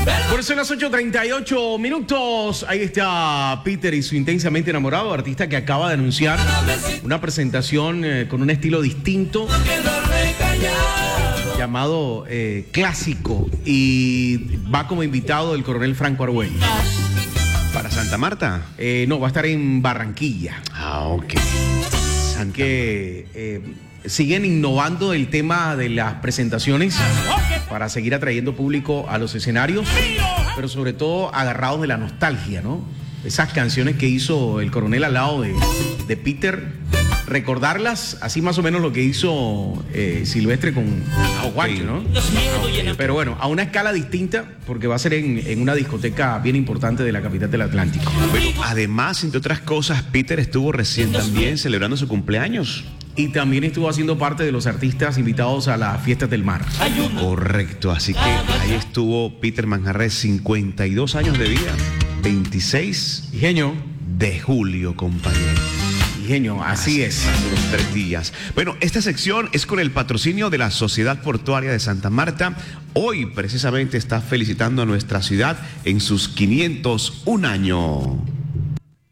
Por eso en las 8:38 minutos, ahí está Peter y su intensamente enamorado, artista que acaba de anunciar una presentación con un estilo distinto llamado Clásico, y va como invitado el coronel Franco Argüello. ¿Para Santa Marta? No, va a estar en Barranquilla. Ah, ok. Que siguen innovando el tema de las presentaciones para seguir atrayendo público a los escenarios, pero sobre todo agarrados de la nostalgia, ¿no? Esas canciones que hizo el coronel al lado de Peter, recordarlas, así más o menos lo que hizo Silvestre con Juancho, ¿no? Pero bueno, a una escala distinta, porque va a ser en una discoteca bien importante de la capital del Atlántico. Bueno, además, entre otras cosas, Peter estuvo recién también celebrando su cumpleaños. Y también estuvo haciendo parte de los artistas invitados a las fiestas del mar. Correcto, así que ahí estuvo Peter Manjarrés, 52 años de vida, 26 Ingenio. de julio, compañero. Ingenio, así es. Hace unos 3 días. Bueno, esta sección es con el patrocinio de la Sociedad Portuaria de Santa Marta. Hoy precisamente está felicitando a nuestra ciudad en sus 501 años.